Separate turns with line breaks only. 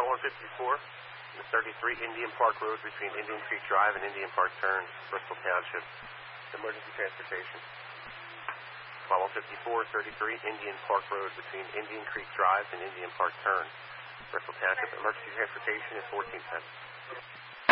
Call 154, 33 Indian Park Road between Indian Creek Drive and Indian Park Turn, Bristol Township. Emergency transportation. Call 154, 33 Indian Park Road between Indian Creek Drive and Indian Park Turn, Bristol Township. Emergency transportation is 14 cents.